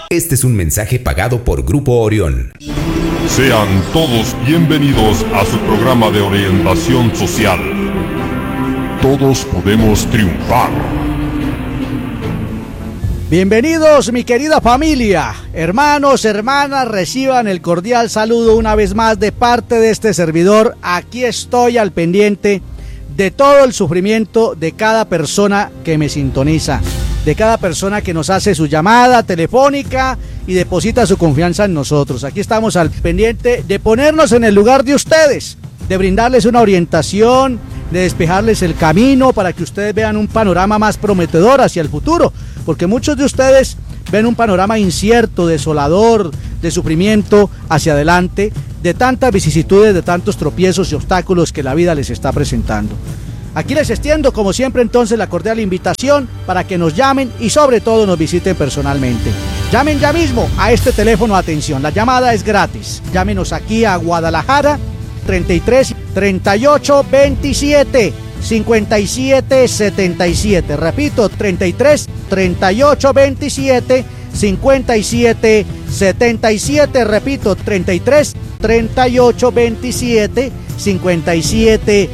Este es un mensaje pagado por Grupo Orión. Sean todos bienvenidos a su programa de orientación social. Todos podemos triunfar. Bienvenidos, mi querida familia, hermanos, hermanas, reciban el cordial saludo una vez más de parte de este servidor. Aquí estoy al pendiente de todo el sufrimiento de cada persona que me sintoniza, de cada persona que nos hace su llamada telefónica y deposita su confianza en nosotros. Aquí estamos al pendiente de ponernos en el lugar de ustedes, de brindarles una orientación, de despejarles el camino para que ustedes vean un panorama más prometedor hacia el futuro, porque muchos de ustedes ven un panorama incierto, desolador, de sufrimiento hacia adelante, de tantas vicisitudes, de tantos tropiezos y obstáculos que la vida les está presentando. Aquí les extiendo, como siempre, entonces la cordial invitación para que nos llamen y sobre todo nos visiten personalmente. Llamen ya mismo a este teléfono, atención, la llamada es gratis. Llámenos aquí a Guadalajara, 33 38 27 57 77. Repito, 33 38 27 57 77. Repito, 33 38 27 57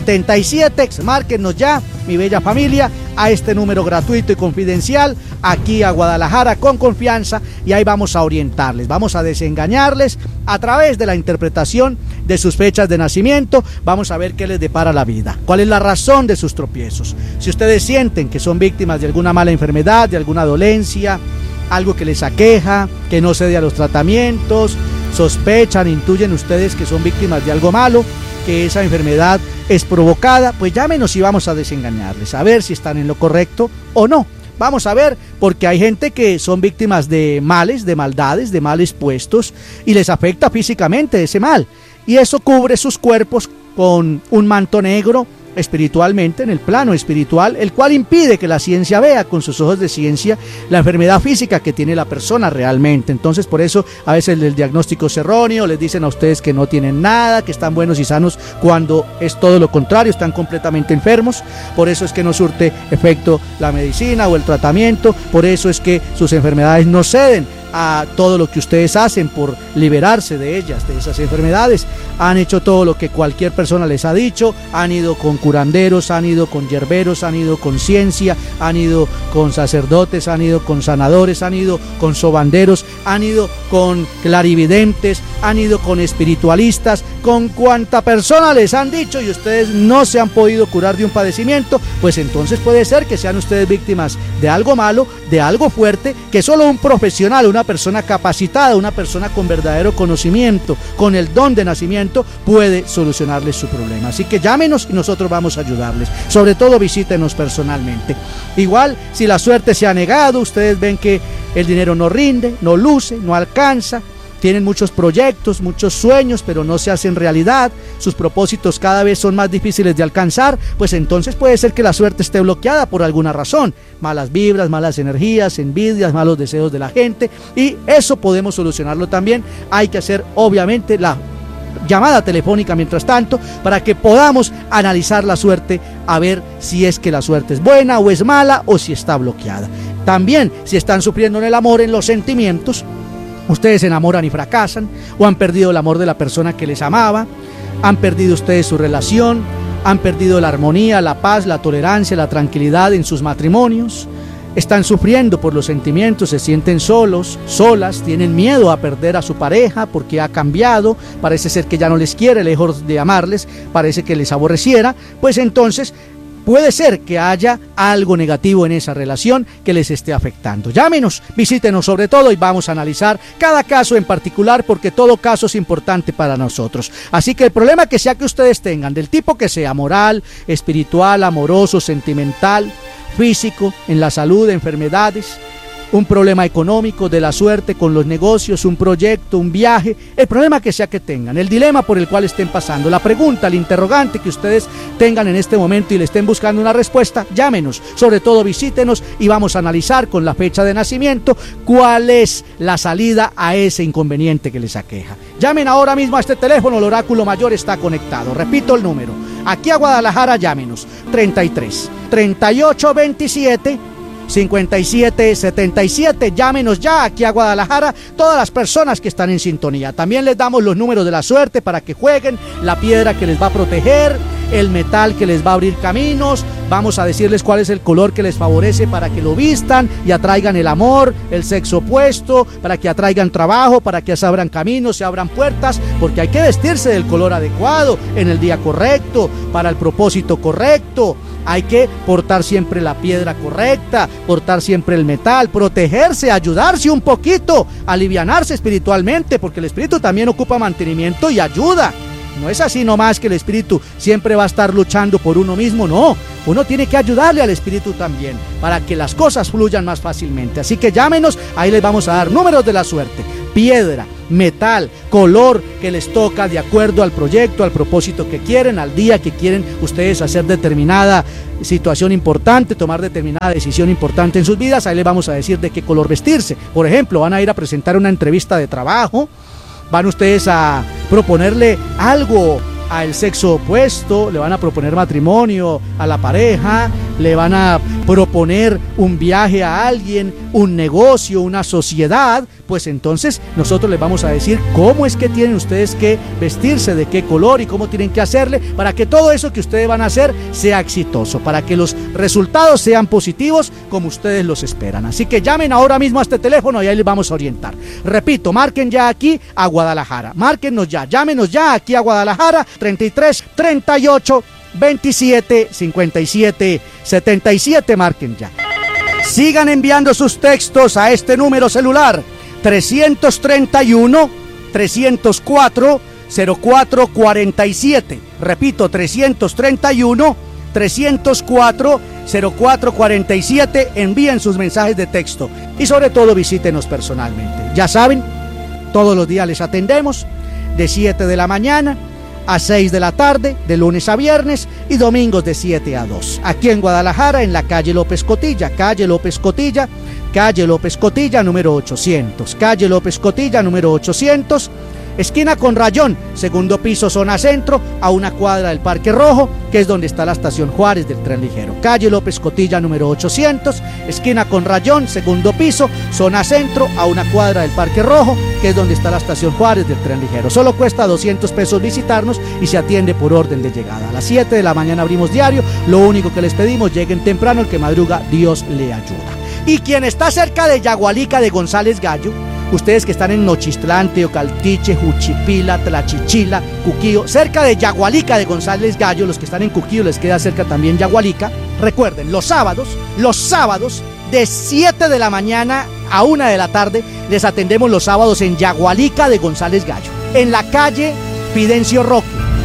77. Márquenos ya, mi bella familia, a este número gratuito y confidencial, aquí a Guadalajara con confianza, y ahí vamos a orientarles, vamos a desengañarles a través de la interpretación de sus fechas de nacimiento. Vamos a ver qué les depara la vida, cuál es la razón de sus tropiezos. Si ustedes sienten que son víctimas de alguna mala enfermedad, de alguna dolencia, algo que les aqueja, que no cede a los tratamientos, sospechan, intuyen ustedes que son víctimas de algo malo, que esa enfermedad es provocada, pues llámenos y vamos a desengañarles, a ver si están en lo correcto o no. Vamos a ver, porque hay gente que son víctimas de males, de maldades, de males puestos, y les afecta físicamente ese mal, y eso cubre sus cuerpos con un manto negro espiritualmente, en el plano espiritual, el cual impide que la ciencia vea con sus ojos de ciencia la enfermedad física que tiene la persona realmente. Entonces, por eso a veces el diagnóstico es erróneo, les dicen a ustedes que no tienen nada, que están buenos y sanos, cuando es todo lo contrario, están completamente enfermos. Por eso es que no surte efecto la medicina o el tratamiento, por eso es que sus enfermedades no ceden a todo lo que ustedes hacen por liberarse de ellas, de esas enfermedades. Han hecho todo lo que cualquier persona les ha dicho, han ido con curanderos, han ido con yerberos, han ido con ciencia, han ido con sacerdotes, han ido con sanadores, han ido con sobanderos, han ido con clarividentes, han ido con espiritualistas, con cuanta persona les han dicho, y ustedes no se han podido curar de un padecimiento. Pues entonces puede ser que sean ustedes víctimas de algo malo, de algo fuerte, que solo un profesional, una persona capacitada, una persona con verdadero conocimiento, con el don de nacimiento, puede solucionarles su problema. Así que llámenos y nosotros vamos a ayudarles. Sobre todo visítenos personalmente. Igual, si la suerte se ha negado, ustedes ven que el dinero no rinde, no luce, no alcanza, tienen muchos proyectos, muchos sueños, pero no se hacen realidad, sus propósitos cada vez son más difíciles de alcanzar, pues entonces puede ser que la suerte esté bloqueada por alguna razón, malas vibras, malas energías, envidias, malos deseos de la gente, y eso podemos solucionarlo también. Hay que hacer obviamente la llamada telefónica mientras tanto, para que podamos analizar la suerte, a ver si es que la suerte es buena o es mala, o si está bloqueada. También, si están sufriendo en el amor, en los sentimientos, ustedes se enamoran y fracasan, o han perdido el amor de la persona que les amaba, han perdido ustedes su relación, han perdido la armonía, la paz, la tolerancia, la tranquilidad en sus matrimonios, están sufriendo por los sentimientos, se sienten solos, solas, tienen miedo a perder a su pareja porque ha cambiado, parece ser que ya no les quiere, lejos de amarles, parece que les aborreciera, pues entonces puede ser que haya algo negativo en esa relación que les esté afectando. Llámenos, visítenos sobre todo, y vamos a analizar cada caso en particular, porque todo caso es importante para nosotros. Así que el problema que sea que ustedes tengan, del tipo que sea, moral, espiritual, amoroso, sentimental, físico, en la salud, enfermedades, un problema económico, de la suerte con los negocios, un proyecto, un viaje, el problema que sea que tengan, el dilema por el cual estén pasando, la pregunta, el interrogante que ustedes tengan en este momento y le estén buscando una respuesta, llámenos, sobre todo visítenos y vamos a analizar con la fecha de nacimiento cuál es la salida a ese inconveniente que les aqueja. Llamen ahora mismo a este teléfono, el oráculo mayor está conectado, repito el número, aquí a Guadalajara llámenos, 33 38 27 5777. Llámenos ya aquí a Guadalajara, todas las personas que están en sintonía. También les damos los números de la suerte para que jueguen, la piedra que les va a proteger, el metal que les va a abrir caminos. Vamos a decirles cuál es el color que les favorece para que lo vistan y atraigan el amor, el sexo opuesto, para que atraigan trabajo, para que se abran caminos, se abran puertas, porque hay que vestirse del color adecuado, en el día correcto, para el propósito correcto. Hay que portar siempre la piedra correcta, portar siempre el metal, protegerse, ayudarse un poquito, alivianarse espiritualmente, porque el espíritu también ocupa mantenimiento y ayuda. No es así nomás que el espíritu siempre va a estar luchando por uno mismo, no. Uno tiene que ayudarle al espíritu también, para que las cosas fluyan más fácilmente. Así que llámenos, ahí les vamos a dar números de la suerte, piedra, metal, color que les toca de acuerdo al proyecto, al propósito que quieren, al día que quieren ustedes hacer determinada situación importante, tomar determinada decisión importante en sus vidas. Ahí les vamos a decir de qué color vestirse. Por ejemplo, van a ir a presentar una entrevista de trabajo, van ustedes a proponerle algo al sexo opuesto, le van a proponer matrimonio a la pareja, le van a proponer un viaje a alguien, un negocio, una sociedad. Pues entonces nosotros les vamos a decir cómo es que tienen ustedes que vestirse, de qué color y cómo tienen que hacerle para que todo eso que ustedes van a hacer sea exitoso, para que los resultados sean positivos como ustedes los esperan. Así que llamen ahora mismo a este teléfono y ahí les vamos a orientar. Repito, marquen ya aquí a Guadalajara, márquennos ya, llámenos ya aquí a Guadalajara, 33 38 27 57 77, marquen ya. Sigan enviando sus textos a este número celular 331 304 0447. Repito, 331 304 0447. Envíen sus mensajes de texto y sobre todo visítenos personalmente. Ya saben, todos los días les atendemos de 7 de la mañana a 6 de la tarde, de lunes a viernes, y domingos de 7 a 2. Aquí en Guadalajara, en la calle López Cotilla, calle López Cotilla, número 800, calle López Cotilla, número 800, esquina con Rayón, segundo piso, zona centro, a una cuadra del Parque Rojo, que es donde está la estación Juárez del tren ligero. Calle López Cotilla, número 800, esquina con Rayón, segundo piso, zona centro, a una cuadra del Parque Rojo, que es donde está la estación Juárez del tren ligero. Solo cuesta 200 pesos visitarnos y se atiende por orden de llegada. A las 7 de la mañana abrimos diario. Lo único que les pedimos, lleguen temprano, el que madruga, Dios le ayuda. Y quien está cerca de Yagualica de González Gallo, ustedes que están en Nochistlán, Teocaltiche, Juchipila, Tlachichila, Cuquío, cerca de Yagualica de González Gallo, los que están en Cuquío les queda cerca también Yagualica. Recuerden, los sábados, de 7 de la mañana a 1 de la tarde, les atendemos los sábados en Yagualica de González Gallo, en la calle Fidencio Roque,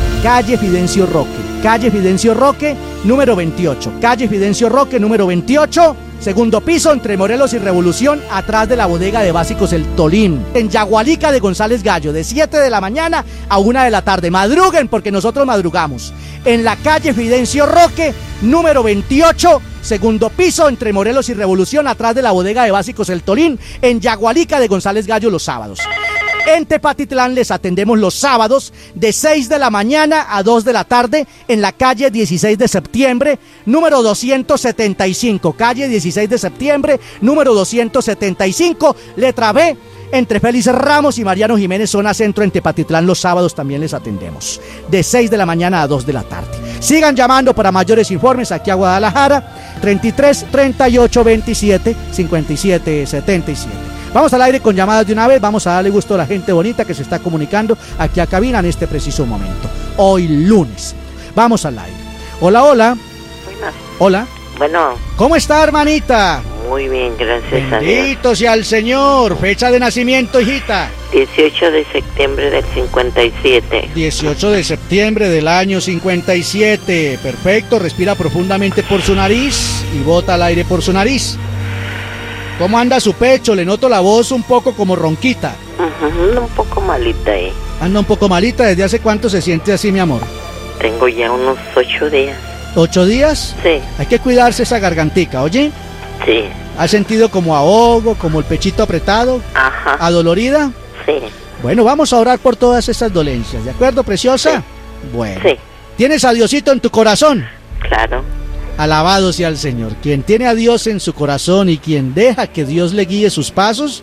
número 28, calle Fidencio Roque, número 28, segundo piso, entre Morelos y Revolución, atrás de la bodega de básicos El Tolín, en Yagualica de González Gallo, de 7 de la mañana a 1 de la tarde. Madruguen, porque nosotros madrugamos. En la calle Fidencio Roque, número 28, segundo piso, entre Morelos y Revolución, atrás de la bodega de básicos El Tolín, en Yagualica de González Gallo, los sábados. En Tepatitlán les atendemos los sábados de 6 de la mañana a 2 de la tarde en la calle 16 de septiembre, número 275. Calle 16 de septiembre, número 275, letra B, entre Félix Ramos y Mariano Jiménez, zona centro, en Tepatitlán. Los sábados también les atendemos de 6 de la mañana a 2 de la tarde. Sigan llamando para mayores informes aquí a Guadalajara, 33 38 27 57 77. Vamos al aire con llamadas de una vez. Vamos a darle gusto a la gente bonita que se está comunicando aquí a cabina en este preciso momento. Hoy lunes. Vamos al aire. Hola, hola. Buenas. Hola. Bueno. ¿Cómo está, hermanita? Muy bien, gracias a Dios. Bendito sea el Señor. Fecha de nacimiento, hijita. 18 de septiembre del 57. 18 de septiembre del año 57. Perfecto. Respira profundamente por su nariz y bota el aire por su nariz. ¿Cómo anda su pecho? Le noto la voz un poco como ronquita. Un poco malita, Anda un poco malita. ¿Desde hace cuánto se siente así, mi amor? Tengo ya unos 8 días. ¿8 días? Sí. Hay que cuidarse esa gargantica, ¿oye? Sí. ¿Has sentido como ahogo, como el pechito apretado? Ajá. ¿Adolorida? Sí. Bueno, vamos a orar por todas esas dolencias, ¿de acuerdo, preciosa? Sí. Bueno. Sí. ¿Tienes a Diosito en tu corazón? Claro. Alabado sea el Señor. Quien tiene a Dios en su corazón y quien deja que Dios le guíe sus pasos,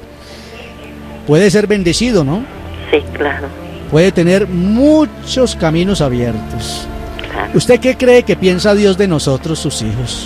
puede ser bendecido, ¿no? Sí, claro. Puede tener muchos caminos abiertos. Claro. ¿Usted qué cree que piensa Dios de nosotros, sus hijos?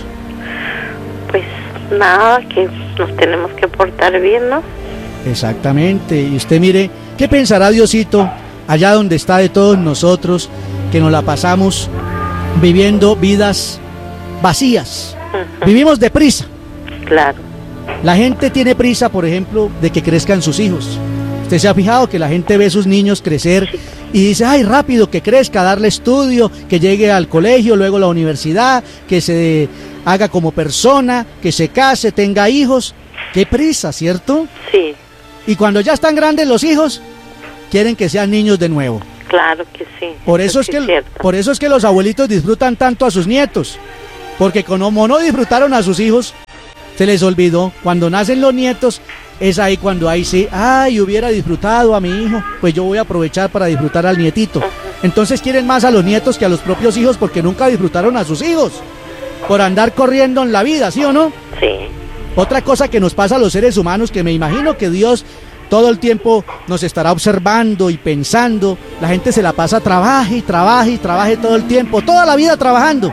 Pues nada, que nos tenemos que portar bien, ¿no? Exactamente. Y usted mire, ¿qué pensará Diosito allá donde está de todos nosotros que nos la pasamos viviendo vidas vacías? Vivimos deprisa. Claro. La gente tiene prisa, por ejemplo, de que crezcan sus hijos. ¿Usted se ha fijado que la gente ve a sus niños crecer y dice, ay, rápido, que crezca, darle estudio, que llegue al colegio, luego a la universidad, que se haga como persona, que se case, tenga hijos? ¡Qué prisa!, ¿cierto? Sí, Y cuando ya están grandes los hijos, quieren que sean niños de nuevo. claro que sí. Por eso es cierto. que los abuelitos disfrutan tanto a sus nietos, porque como no disfrutaron a sus hijos, se les olvidó. Cuando nacen los nietos, es ahí cuando ahí sí, ay, hubiera disfrutado a mi hijo, pues yo voy a aprovechar para disfrutar al nietito. Entonces quieren más a los nietos que a los propios hijos porque nunca disfrutaron a sus hijos, por andar corriendo en la vida, ¿sí o no? Sí, Otra cosa que nos pasa a los seres humanos, que me imagino que Dios todo el tiempo nos estará observando y pensando. La gente se la pasa trabaje y trabaje y trabaje todo el tiempo, toda la vida trabajando.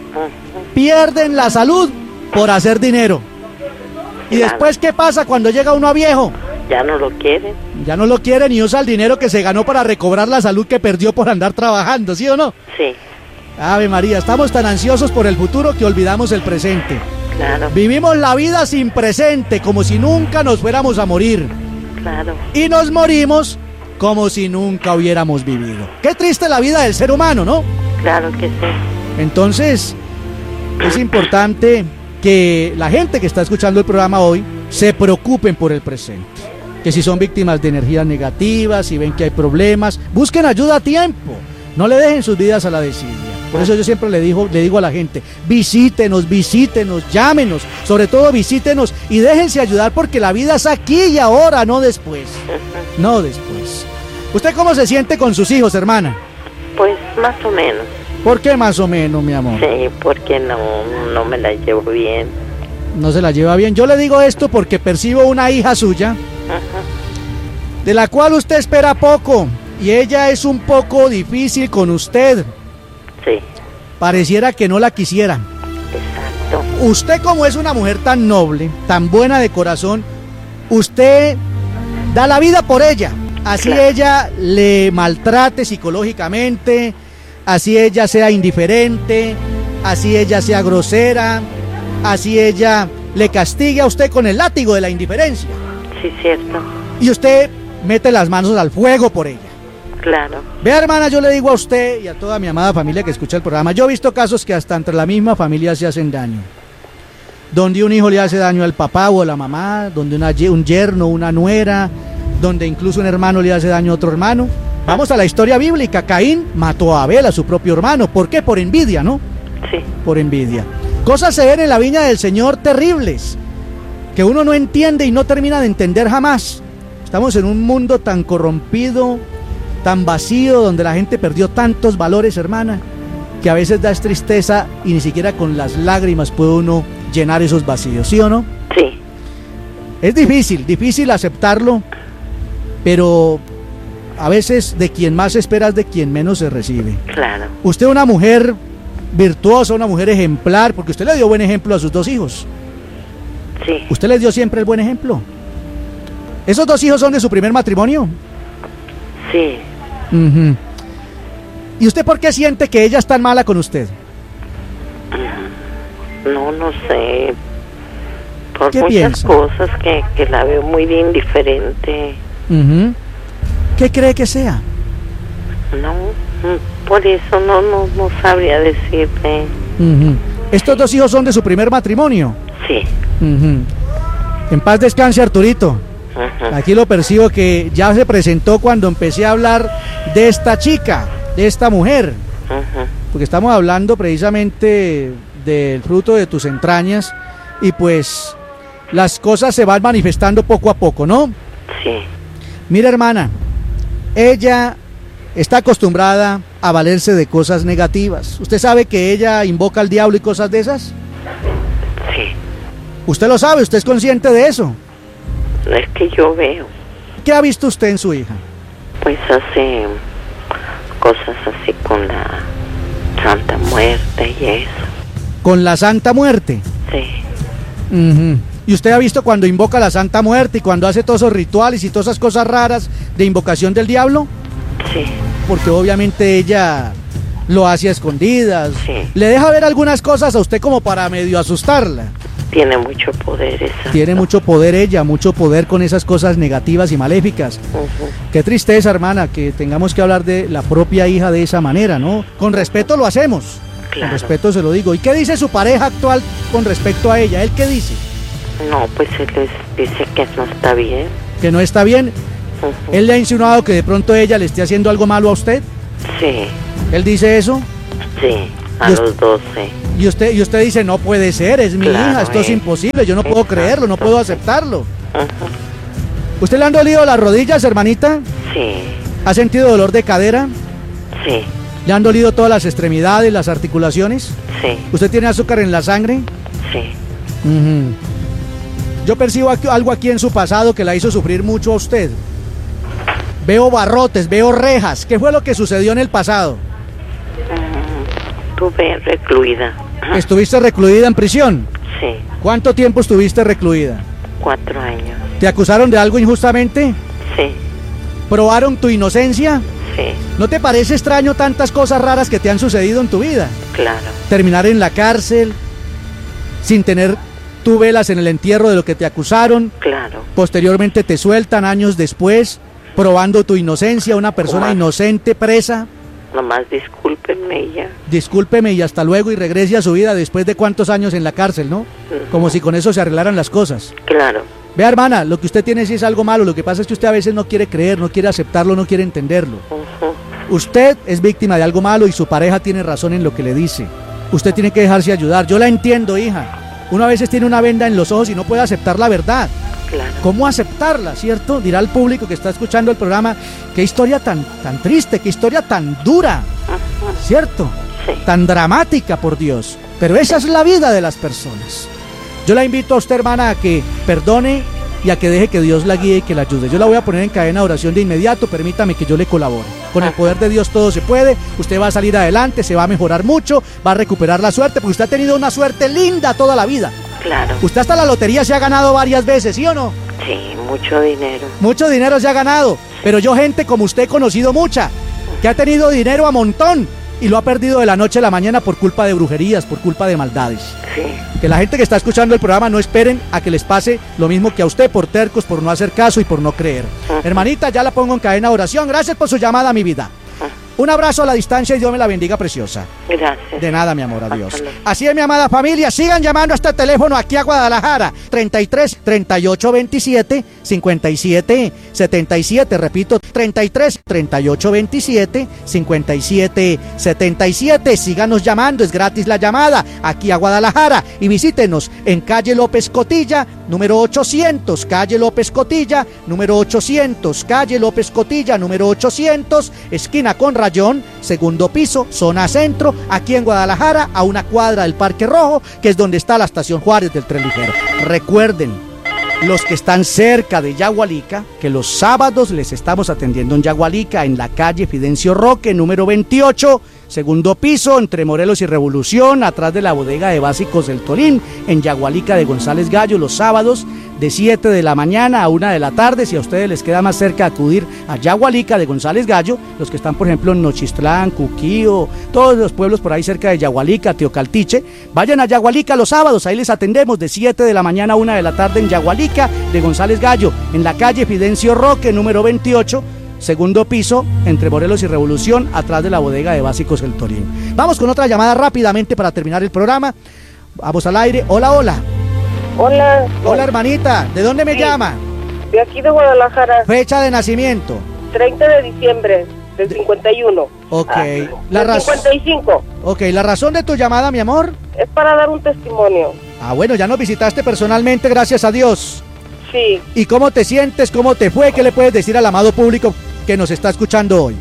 Pierden la salud por hacer dinero. ¿Y Claro. después qué pasa cuando llega uno a viejo? ya no lo quieren. Ya no lo quiere ni usa el dinero que se ganó para recobrar la salud que perdió por andar trabajando, ¿sí o no? Sí, Ave María, estamos tan ansiosos por el futuro que olvidamos el presente. claro, Vivimos la vida sin presente, como si nunca nos fuéramos a morir. claro. Y nos morimos como si nunca hubiéramos vivido. Qué triste la vida del ser humano, ¿no? Claro que sí. Entonces, es importante que la gente que está escuchando el programa hoy se preocupen por el presente. Que si son víctimas de energías negativas, si ven que hay problemas, busquen ayuda a tiempo. No le dejen sus vidas a la desidia. Por eso yo siempre le digo a la gente, visítenos, llámenos, sobre todo visítenos y déjense ayudar porque la vida es aquí y ahora, no después. No después. ¿Usted cómo se siente con sus hijos, hermana? Pues más o menos. ¿Por qué más o menos, mi amor? Sí, porque no me la llevo bien. No se la lleva bien. Yo le digo esto porque percibo una hija suya, de la cual usted espera poco, y ella es un poco difícil con usted. Sí, Pareciera que no la quisiera. exacto. Usted, como es una mujer tan noble, tan buena de corazón, usted da la vida por ella. Así Claro. ella le maltrate psicológicamente, así ella sea indiferente, así ella sea grosera, así ella le castigue a usted con el látigo de la indiferencia. Sí, cierto. Y usted mete las manos al fuego por ella. Claro. Vea, hermana, yo le digo a usted y a toda mi amada familia que escucha el programa, yo he visto casos que hasta entre la misma familia se hacen daño. Donde un hijo le hace daño al papá o a la mamá, donde un yerno, una nuera, donde incluso un hermano le hace daño a otro hermano. Vamos a la historia bíblica. Caín mató a Abel, a su propio hermano. ¿Por qué? Por envidia, ¿no? Sí, Por envidia. Cosas se ven en la viña del Señor terribles, que uno no entiende y no termina de entender jamás. Estamos en un mundo tan corrompido, tan vacío, donde la gente perdió tantos valores, hermana, que a veces da tristeza y ni siquiera con las lágrimas puede uno llenar esos vacíos, ¿sí o no? sí, Es difícil aceptarlo, pero a veces de quien más se espera es de quien menos se recibe. claro. Usted es una mujer virtuosa, una mujer ejemplar, porque usted le dio buen ejemplo a sus dos hijos. Sí, Usted les dio siempre el buen ejemplo. ¿Esos dos hijos son de su primer matrimonio? sí. Ujú. ¿Y usted por qué siente que ella es tan mala con usted? No sé. Por ¿Qué muchas piensa? cosas que la veo muy indiferente. Ujú. ¿Qué cree que sea? No, por eso no sabría decirte. Ujú. ¿Estos dos hijos son de su primer matrimonio? Sí. Ujú. En paz descanse, Arturito. Ajá. Aquí lo percibo que ya se presentó cuando empecé a hablar de esta chica, de esta mujer, Ajá. porque estamos hablando precisamente del fruto de tus entrañas y pues las cosas se van manifestando poco a poco, ¿no? Sí. Mira, hermana, ella está acostumbrada a valerse de cosas negativas. ¿Usted sabe que ella invoca al diablo y cosas de esas? Sí. ¿Usted lo sabe? ¿Usted es consciente de eso? No es que yo veo. ¿Qué ha visto usted en su hija? Pues hace cosas así con la Santa Muerte y eso. ¿Con la Santa Muerte? Sí. Uh-huh. ¿Y usted ha visto cuando invoca a la Santa Muerte y cuando hace todos esos rituales y todas esas cosas raras de invocación del diablo? Sí. Porque obviamente ella lo hace a escondidas. Sí. ¿Le deja ver algunas cosas a usted como para medio asustarla? Tiene mucho poder esa. Tiene mucho poder ella, mucho poder con esas cosas negativas y maléficas. Uh-huh. Qué tristeza, hermana, que tengamos que hablar de la propia hija de esa manera, ¿no? Con respeto lo hacemos. Claro. Con respeto se lo digo. ¿Y qué dice su pareja actual con respecto a ella? ¿Él qué dice? No, pues él dice que no está bien. ¿Que no está bien? Uh-huh. ¿Él le ha insinuado que de pronto ella le esté haciendo algo malo a usted? Sí. ¿Él dice eso? Sí, a los 12. Y usted dice, no puede ser, es mi Claro, hija, esto es imposible, yo no puedo exacto. creerlo, no puedo aceptarlo. Uh-huh. ¿Usted le han dolido las rodillas, hermanita? Sí, ¿Ha sentido dolor de cadera? sí, ¿Le han dolido todas las extremidades, las articulaciones? sí, ¿Usted tiene azúcar en la sangre? sí. Ujú. Yo percibo algo aquí en su pasado que la hizo sufrir mucho a usted. Veo barrotes, veo rejas. ¿Qué fue lo que sucedió en el pasado? Estuve recluida. ¿Estuviste recluida en prisión? Sí, ¿Cuánto tiempo estuviste recluida? 4 años. ¿Te acusaron de algo injustamente? Sí, ¿Probaron tu inocencia? sí, ¿No te parece extraño tantas cosas raras que te han sucedido en tu vida? claro. Terminar en la cárcel, sin tener tú velas en el entierro de lo que te acusaron, Claro. posteriormente te sueltan años después, probando tu inocencia, una persona ¿Cómo? inocente presa. Nomás discúlpenme ya. Discúlpeme y hasta luego y regrese a su vida después de cuántos años en la cárcel, ¿no? Como si con eso se arreglaran las cosas. Claro. Vea, hermana, lo que usted tiene sí es algo malo, lo que pasa es que usted a veces no quiere creer, no quiere aceptarlo, no quiere entenderlo. Ujú. Usted es víctima de algo malo y su pareja tiene razón en lo que le dice. Usted tiene que dejarse ayudar. Yo la entiendo, hija. Uno a veces tiene una venda en los ojos y no puede aceptar la verdad. Claro. ¿Cómo aceptarla, cierto? Dirá el público que está escuchando el programa, qué historia tan triste, qué historia tan dura, Ujú. ¿cierto? Sí. Tan dramática, por Dios. Pero esa es la vida de las personas. Yo la invito a usted, hermana, a que perdone y a que deje que Dios la guíe y que la ayude. Yo la voy a poner en cadena de oración de inmediato, permítame que yo le colabore. Con el poder de Dios todo se puede, usted va a salir adelante, se va a mejorar mucho, va a recuperar la suerte, porque usted ha tenido una suerte linda toda la vida. Claro. Usted hasta la lotería se ha ganado varias veces, ¿sí o no? Sí, mucho dinero. Mucho dinero se ha ganado, pero yo gente como usted he conocido mucha, que ha tenido dinero a montón y lo ha perdido de la noche a la mañana por culpa de brujerías, por culpa de maldades. Sí. Que la gente que está escuchando el programa no esperen a que les pase lo mismo que a usted por tercos, por no hacer caso y por no creer. Hermanita, ya la pongo en cadena de oración. Gracias por su llamada a mi vida. Un abrazo a la distancia y Dios me la bendiga, preciosa. Gracias. De nada, mi amor, adiós. Hasta luego. Así es, mi amada familia, sigan llamando a este teléfono aquí a Guadalajara, 33 38 27 57 77, repito, 33 38 27 57 77. Síganos llamando, es gratis la llamada aquí a Guadalajara y visítenos en calle López Cotilla, número 800, calle López Cotilla, número 800, calle López Cotilla, número 800, esquina con Rayón, segundo piso, zona centro, aquí en Guadalajara, a una cuadra del Parque Rojo, que es donde está la estación Juárez del tren ligero. Recuerden, los que están cerca de Yagualica, que los sábados les estamos atendiendo en Yagualica, en la calle Fidencio Roque, número 28, segundo piso, entre Morelos y Revolución, atrás de la bodega de básicos del Tolín, en Yagualica de González Gallo, los sábados de 7 de la mañana a 1 de la tarde. Si a ustedes les queda más cerca acudir a Yagualica de González Gallo, los que están por ejemplo en Nochistlán, Cuquío, todos los pueblos por ahí cerca de Yagualica, Teocaltiche, vayan a Yagualica los sábados, ahí les atendemos de 7 de la mañana a 1 de la tarde en Yagualica de González Gallo, en la calle Fidencio Roque, número 28, segundo piso, entre Morelos y Revolución, atrás de la bodega de básicos El Torín. Vamos con otra llamada rápidamente para terminar el programa. Vamos al aire. Hola, hola. Hola. Hola, hermanita. ¿De dónde me Sí. llama? De aquí de Guadalajara, Fecha de nacimiento. 30 de diciembre del 51. Ok. Del 55. Ok, la razón de tu llamada, mi amor. Es para dar un testimonio. Ah, bueno, ya nos visitaste personalmente, gracias a Dios. Sí. ¿Y cómo te sientes? ¿Cómo te fue? ¿Qué le puedes decir al amado público que nos está escuchando hoy?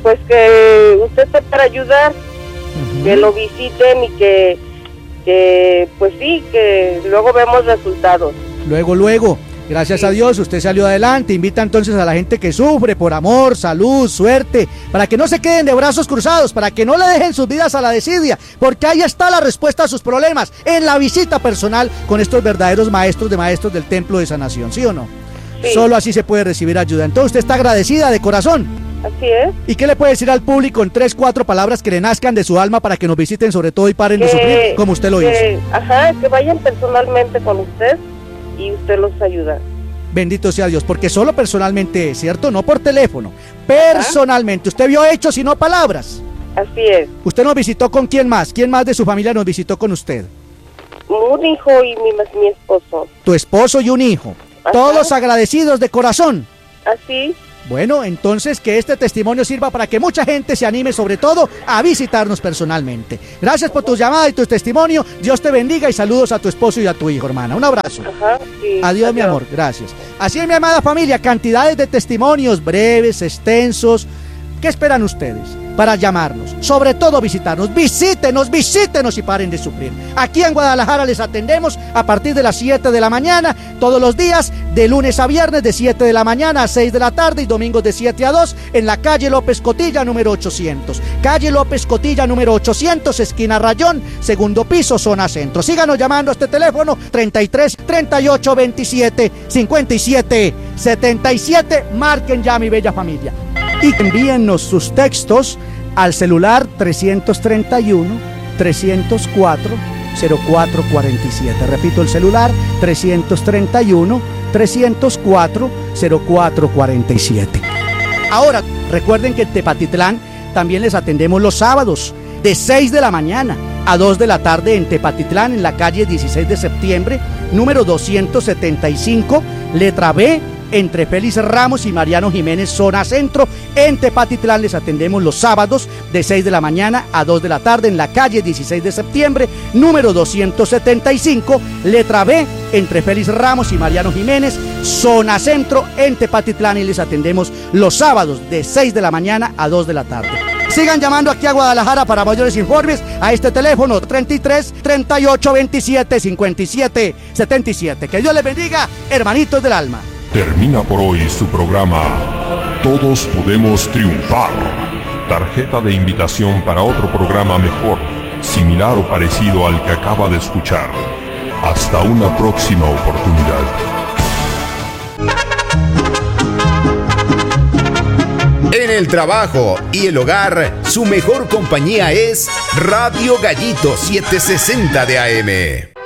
pues que usted esté para ayudar, que lo visiten y que pues sí, que luego vemos resultados. Luego, gracias a Dios, usted salió adelante. Invita entonces a la gente que sufre por amor, salud, suerte, para que no se queden de brazos cruzados, para que no le dejen sus vidas a la desidia, porque ahí está la respuesta a sus problemas, en la visita personal con estos verdaderos maestros del Templo de Sanación, ¿sí o no? Sí. Solo así se puede recibir ayuda. Entonces usted está agradecida de corazón. Así es. ¿Y qué le puede decir al público en 3, 4 palabras que le nazcan de su alma para que nos visiten sobre todo y paren de sufrir como usted lo hizo? Que vayan personalmente con usted y usted los ayuda. Bendito sea Dios, porque solo personalmente es, ¿cierto? No por teléfono, personalmente. Usted vio hechos y no palabras. Así es. ¿Usted nos visitó con quién más? ¿Quién más de su familia nos visitó con usted? Un hijo y mi esposo. Tu esposo y un hijo. Ajá. Todos agradecidos de corazón. Así. Bueno, entonces que este testimonio sirva para que mucha gente se anime sobre todo a visitarnos personalmente. Gracias por tu llamada y tu testimonio. Dios te bendiga y saludos a tu esposo y a tu hijo, hermana. Un abrazo. Ajá, sí. Adiós, mi amor. Gracias. Así es, mi amada familia, cantidades de testimonios breves, extensos. ¿Qué esperan ustedes para llamarnos? Sobre todo visitarnos. Visítenos y paren de sufrir. Aquí en Guadalajara les atendemos a partir de las 7 de la mañana, todos los días, de lunes a viernes, de 7 de la mañana a 6 de la tarde y domingos de 7 a 2, en la calle López Cotilla, número 800. Calle López Cotilla, número 800, esquina Rayón, segundo piso, zona centro. Síganos llamando a este teléfono 33 38 27 57 77. Marquen ya, mi bella familia. Y envíennos sus textos al celular 331-304-0447. Repito, el celular 331-304-0447. Ahora, recuerden que en Tepatitlán también les atendemos los sábados de 6 de la mañana a 2 de la tarde en Tepatitlán, en la calle 16 de septiembre, número 275, letra B, entre Félix Ramos y Mariano Jiménez, zona centro. En Tepatitlán les atendemos los sábados de 6 de la mañana a 2 de la tarde en la calle 16 de septiembre, número 275, letra B, entre Félix Ramos y Mariano Jiménez, zona centro, en Tepatitlán, y les atendemos los sábados de 6 de la mañana a 2 de la tarde. Sigan llamando aquí a Guadalajara para mayores informes a este teléfono 33 38 27 57 77. Que Dios les bendiga, hermanitos del alma. Termina por hoy su programa Todos Podemos Triunfar. Tarjeta de invitación para otro programa mejor, similar o parecido al que acaba de escuchar. Hasta una próxima oportunidad. En el trabajo y el hogar, su mejor compañía es Radio Gallito 760 de AM.